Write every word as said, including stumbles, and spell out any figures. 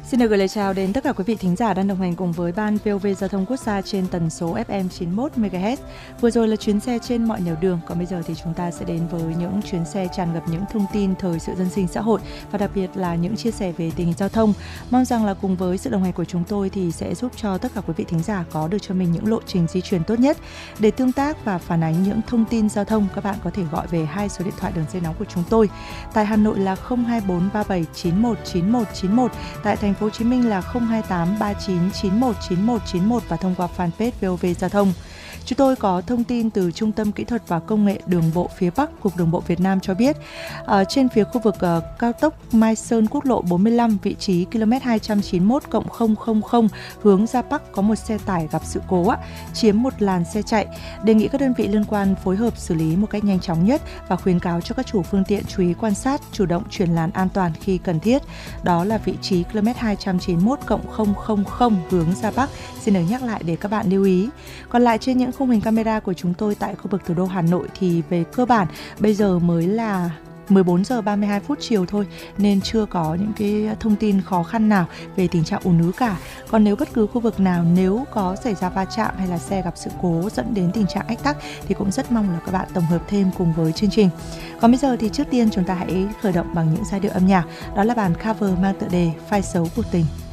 Xin được gửi lời chào đến tất cả quý vị thính giả đang đồng hành cùng với Ban vê o vê Giao thông Quốc gia trên tần số ép em chín mươi mốt mê ga héc. Vừa rồi là chuyến xe trên mọi nẻo đường, còn bây giờ thì chúng ta sẽ đến với những chuyến xe tràn ngập những thông tin thời sự dân sinh xã hội và đặc biệt là những chia sẻ về tình hình giao thông. Mong rằng là cùng với sự đồng hành của chúng tôi thì sẽ giúp cho tất cả quý vị thính giả có được cho mình những lộ trình di chuyển tốt nhất. Để tương tác và phản ánh những thông tin giao thông, các bạn có thể gọi về hai số điện thoại đường dây nóng của chúng tôi. Tại Hà Nội là không hai bốn ba bảy chín một chín một chín một, tại thành phố Hồ Chí Minh là không hai tám ba chín chín một chín một chín một và thông qua fanpage vê o vê Giao thông. Chúng tôi có thông tin từ Trung tâm Kỹ thuật và Công nghệ Đường bộ phía Bắc, Cục Đường bộ Việt Nam cho biết, ở trên phía khu vực uh, cao tốc Mai Sơn quốc lộ bốn mươi lăm, vị trí ki lô mét hai trăm chín mươi mốt cộng không không không hướng ra Bắc có một xe tải gặp sự cố, á, chiếm một làn xe chạy. Đề nghị các đơn vị liên quan phối hợp xử lý một cách nhanh chóng nhất và khuyến cáo cho các chủ phương tiện chú ý quan sát, chủ động chuyển làn an toàn khi cần thiết. Đó là vị trí ki lô mét hai trăm chín mươi mốt cộng không không không hướng ra Bắc. Xin được nhắc lại để các bạn lưu ý. Còn lại trên những khung hình camera của chúng tôi tại khu vực thủ đô Hà Nội thì về cơ bản bây giờ mới là mười bốn giờ ba mươi hai phút chiều thôi, nên chưa có những cái thông tin khó khăn nào về tình trạng ùn ứ cả. Còn nếu bất cứ khu vực nào nếu có xảy ra va chạm hay là xe gặp sự cố dẫn đến tình trạng ách tắc thì cũng rất mong là các bạn tổng hợp thêm cùng với chương trình. Còn bây giờ thì trước tiên chúng ta hãy khởi động bằng những giai điệu âm nhạc. Đó là bản cover mang tựa đề Phai xấu cuộc tình.